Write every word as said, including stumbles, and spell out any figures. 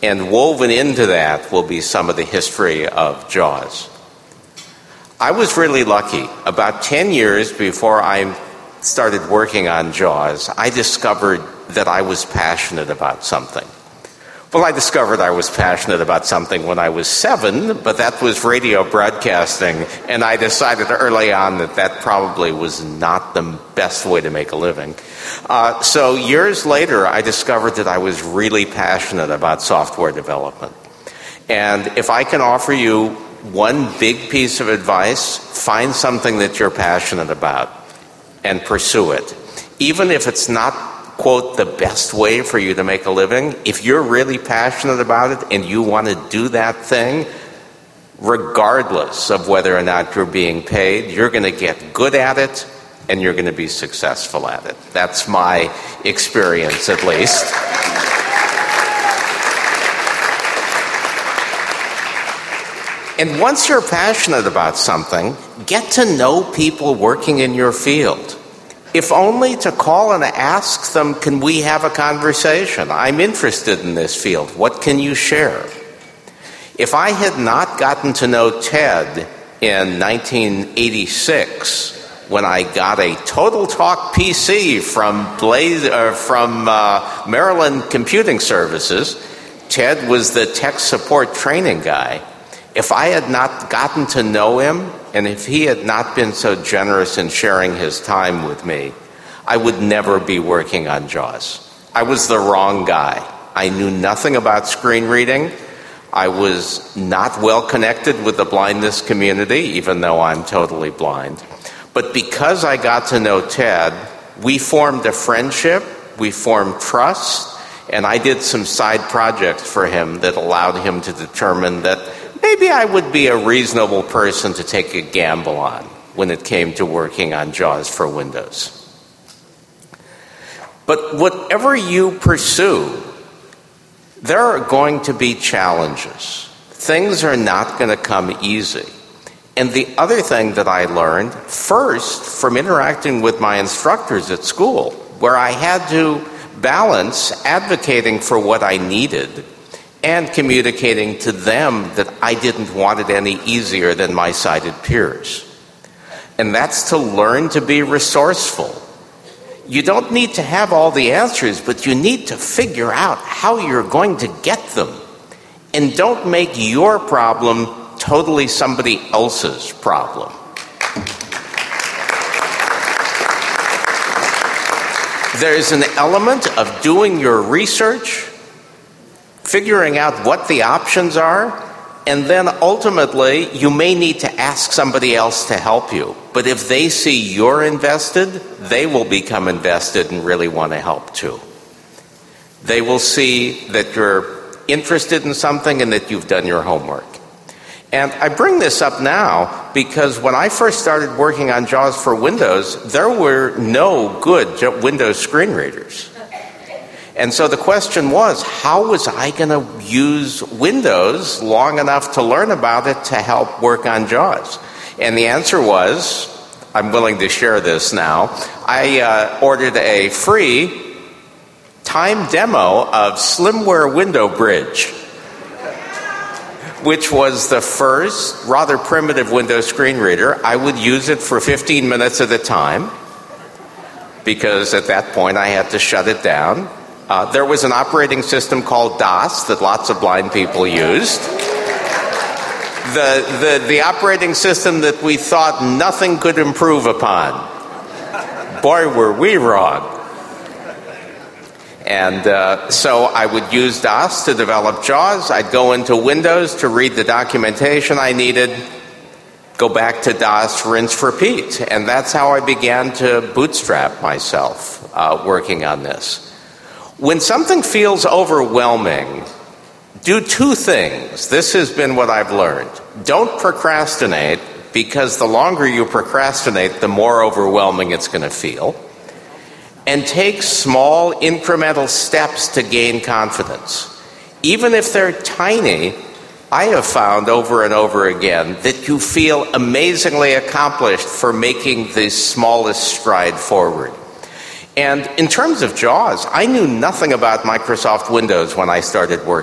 and woven into that will be some of the history of JAWS. I was really lucky. About ten years before I started working on JAWS, I discovered that I was passionate about something. Well, I discovered I was passionate about something when I was seven, but that was radio broadcasting, and I decided early on that that probably was not the best way to make a living. Uh, so years later, I discovered that I was really passionate about software development. And if I can offer you one big piece of advice, find something that you're passionate about and pursue it. Even if it's not, quote, the best way for you to make a living, if you're really passionate about it and you want to do that thing, regardless of whether or not you're being paid, you're going to get good at it and you're going to be successful at it. That's my experience, at least. And once you're passionate about something, get to know people working in your field. If only to call and ask them, can we have a conversation? I'm interested in this field. What can you share? If I had not gotten to know Ted in nineteen eighty-six, when I got a Total Talk P C from Blaze, uh, from uh, Maryland Computing Services, Ted was the tech support training guy. If I had not gotten to know him, and if he had not been so generous in sharing his time with me, I would never be working on JAWS. I was the wrong guy. I knew nothing about screen reading. I was not well connected with the blindness community, even though I'm totally blind. But because I got to know Ted, we formed a friendship, we formed trust, and I did some side projects for him that allowed him to determine that maybe I would be a reasonable person to take a gamble on when it came to working on JAWS for Windows. But whatever you pursue, there are going to be challenges. Things are not going to come easy. And the other thing that I learned, first, from interacting with my instructors at school, where I had to balance advocating for what I needed and communicating to them that I didn't want it any easier than my sighted peers. And that's to learn to be resourceful. You don't need to have all the answers, but you need to figure out how you're going to get them. And don't make your problem totally somebody else's problem. There's an element of doing your research, figuring out what the options are, and then ultimately you may need to ask somebody else to help you. But if they see you're invested, they will become invested and really want to help too. They will see that you're interested in something and that you've done your homework. And I bring this up now because when I first started working on JAWS for Windows, there were no good Windows screen readers. And so the question was, how was I going to use Windows long enough to learn about it to help work on JAWS? And the answer was, I'm willing to share this now, I uh, ordered a free time demo of Slimware Window Bridge, which was the first rather primitive Windows screen reader. I would use it for fifteen minutes at a time because at that point I had to shut it down. Uh, there was an operating system called DOS that lots of blind people used. The, the, the operating system that we thought nothing could improve upon. Boy, were we wrong. And uh, so I would use DOS to develop JAWS. I'd go into Windows to read the documentation I needed, go back to DOS, rinse, repeat. And that's how I began to bootstrap myself uh, working on this. When something feels overwhelming, do two things. This has been what I've learned. Don't procrastinate, because the longer you procrastinate, the more overwhelming it's going to feel. And take small incremental steps to gain confidence. Even if they're tiny, I have found over and over again that you feel amazingly accomplished for making the smallest stride forward. And in terms of JAWS, I knew nothing about Microsoft Windows when I started working.